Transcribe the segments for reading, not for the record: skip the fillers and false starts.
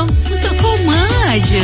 Koma untuk koma aja.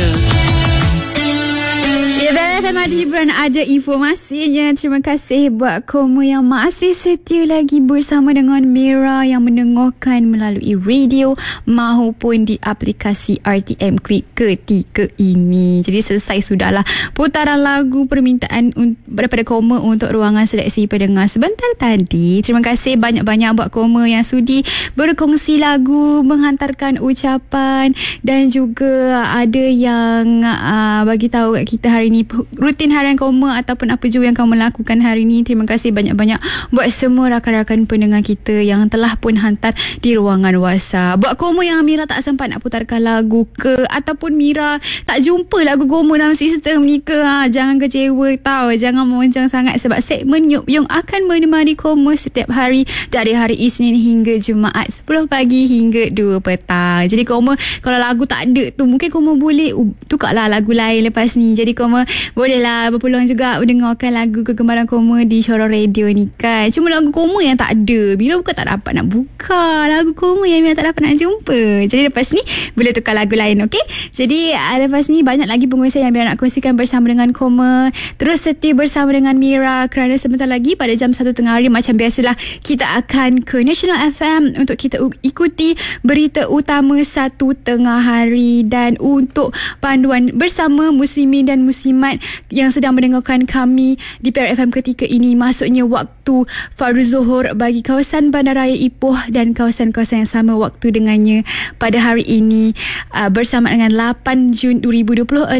Ya, BRFM ada hiburan, ada informasinya. Terima kasih buat Koma yang masih setia lagi bersama dengan Mira yang mendengarkan melalui radio maupun di aplikasi RTM Quick ketika ini. Jadi selesai sudahlah putaran lagu permintaan daripada Koma untuk ruangan seleksi pendengar sebentar tadi. Terima kasih banyak-banyak buat Koma yang sudi berkongsi lagu, menghantarkan ucapan, dan juga ada yang bagi tahu kat kita hari ni rutin harian Koma ataupun apa jua yang kamu lakukan hari ni. Terima kasih banyak-banyak buat semua rakan-rakan pendengar kita yang telah pun hantar di ruangan WhatsApp. Buat Koma yang Mira tak sempat nak putarkan lagu ke, ataupun Mira tak jumpa lagu Koma dalam sistem ni ke, jangan kecewa tau, jangan memoncang sangat, sebab segmen Yop Yung akan menemani Koma setiap hari dari hari Isnin hingga Jumaat 10 pagi hingga 2 petang. Jadi Koma kalau lagu tak ada tu, mungkin Koma boleh tukarlah lagu lain lepas ni. Jadi Koma bolehlah berpeluang juga mendengarkan lagu kegemaran Koma di Shoro Radio ni kan. Cuma lagu Koma yang tak ada, Mira bukan tak dapat nak buka lagu Koma yang Mira tak dapat nak jumpa. Jadi lepas ni boleh tukar lagu lain, okey? Jadi lepas ni banyak lagi pengurusan yang Mira nak kongsikan bersama dengan Koma. Terus setia bersama dengan Mira kerana sebentar lagi pada jam 1 tengah hari macam biasalah kita akan ke National FM untuk kita ikuti berita utama 1 tengah hari. Dan untuk panduan bersama muslimin dan muslimat yang sedang mendengarkan kami di PRFM ketika ini, maksudnya waktu Fardu Zuhur bagi kawasan Bandaraya Ipoh dan kawasan-kawasan yang sama waktu dengannya pada hari ini, bersama dengan 8 Jun 2026,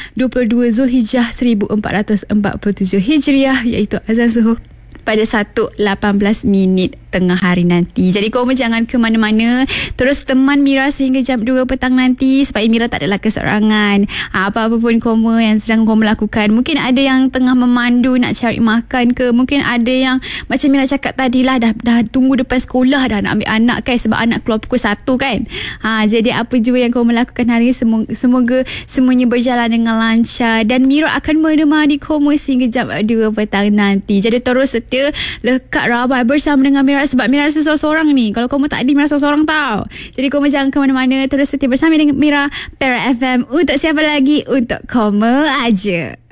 22 Zulhijjah 1447 Hijriah, iaitu azan Zuhur pada 1.18 tengah hari nanti. Jadi Koma jangan ke mana-mana, terus teman Mira sehingga jam 2 petang nanti, supaya Mira tak adalah keseorangan. Apa-apa pun Koma yang sedang Koma lakukan, mungkin ada yang tengah memandu nak cari makan ke, mungkin ada yang macam Mira cakap tadilah dah tunggu depan sekolah dah nak ambil anak kan, sebab anak keluar pukul 1 kan. Jadi apa jua yang Koma lakukan hari ini, semoga semuanya berjalan dengan lancar, dan Mira akan menemani Koma sehingga jam 2 petang nanti. Jadi terus setia lekat rabai bersama dengan Mira, sebab Mira rasa seorang ni. Kalau Koma tak ada, Mira rasa seorang tau. Jadi Koma jangan ke mana-mana, terus setia bersama dengan Mira PRFM untuk siapa lagi, untuk Koma aja.